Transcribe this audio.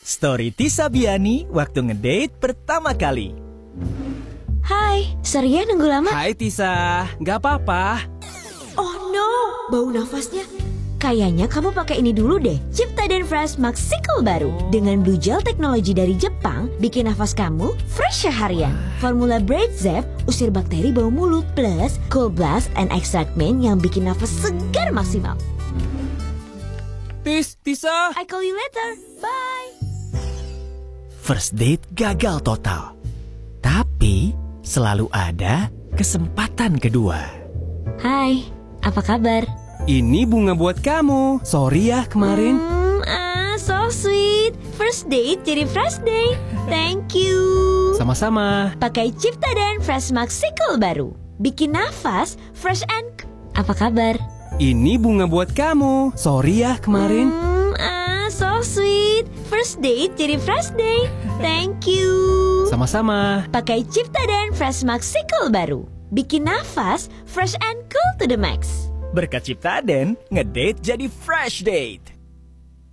Story Tisa Biani waktu ngedate pertama kali. Hai, sorry ya nunggu lama. Hai Tisa, nggak apa-apa. Oh no, bau nafasnya. Kayaknya kamu pakai ini dulu deh, Ciptaden Fresh Max Sickle baru. Dengan Blue Gel teknologi dari Jepang, bikin nafas kamu fresh seharian. Formula Braid Zep, usir bakteri bau mulut, plus Cold Blast and Extract Mint yang bikin nafas segar maksimal. Tisa. I call you later, bye. First date gagal total. Tapi selalu ada kesempatan kedua. Hai, apa kabar? Ini bunga buat kamu. Sorry ya kemarin. So sweet. First date jadi fresh day. Thank you. Sama-sama. Pakai Ciptaden Fresh Max Sickle baru. Bikin nafas fresh and... Apa kabar? Ini bunga buat kamu. Sorry ya kemarin. So sweet. First date jadi fresh day. Thank you. Sama-sama. Pakai Ciptaden Fresh Max Sickle baru. Bikin nafas fresh and cool to the max. Berkat Ciptaden, ngedate jadi fresh date.